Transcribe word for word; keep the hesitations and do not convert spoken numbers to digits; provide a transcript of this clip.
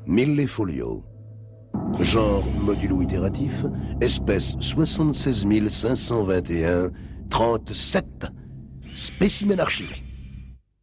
Millefolio. Genre modulo-itératif, espèce soixante-seize mille cinq cent vingt et un, trente-sept. Spécimen archivé.